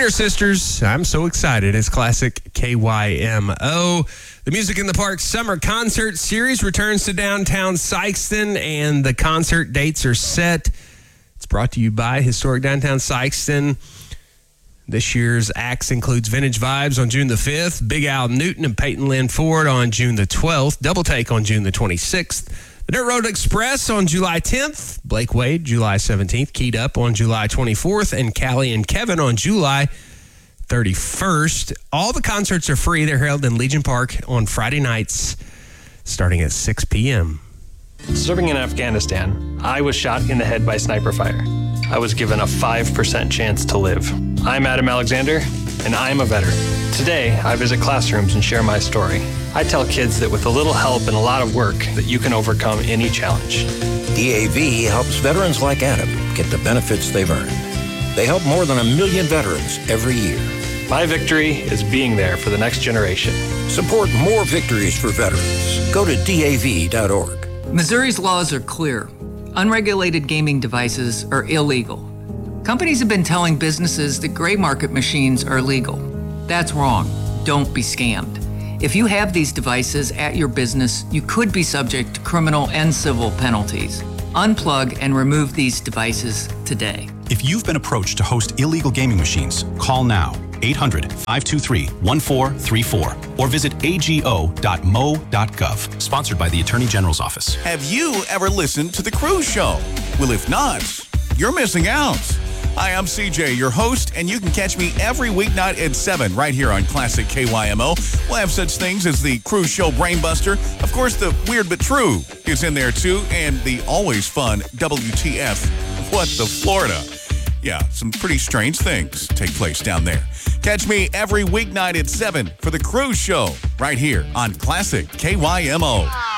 Pointer Sisters, I'm so excited. It's classic KYMO. The Music in the Park Summer Concert Series returns to downtown Sikeston, and the concert dates are set. It's brought to you by Historic Downtown Sikeston. This year's acts includes Vintage Vibes on June the 5th, Big Al Newton and Peyton Lynn Ford on June the 12th, Double Take on June the 26th, the Dirt Road Express on July 10th, Blake Wade July 17th, Keyed Up on July 24th, and Callie and Kevin on July 31st. All the concerts are free. They're held in Legion Park on Friday nights starting at 6 p.m. Serving in Afghanistan, I was shot in the head by sniper fire. I was given a 5% chance to live. I'm Adam Alexander, and I'm a veteran. Today, I visit classrooms and share my story. I tell kids that with a little help and a lot of work, that you can overcome any challenge. DAV helps veterans like Adam get the benefits they've earned. They help more than 1 million veterans every year. My victory is being there for the next generation. Support more victories for veterans. Go to DAV.org. Missouri's laws are clear. Unregulated gaming devices are illegal. Companies have been telling businesses that gray market machines are legal. That's wrong. Don't be scammed. If you have these devices at your business, you could be subject to criminal and civil penalties. Unplug and remove these devices today. If you've been approached to host illegal gaming machines, call now 800-523-1434 or visit ago.mo.gov. Sponsored by the Attorney General's Office. Have you ever listened to The Cruise Show? Well, if not, you're missing out. Hi, I'm CJ, your host, and you can catch me every weeknight at 7 right here on Classic KYMO. We'll have such things as the Cruise Show Brainbuster. Of course, the Weird But True is in there too, and the always fun WTF, What the Florida. Yeah, some pretty strange things take place down there. Catch me every weeknight at 7 for The Cruise Show right here on Classic KYMO.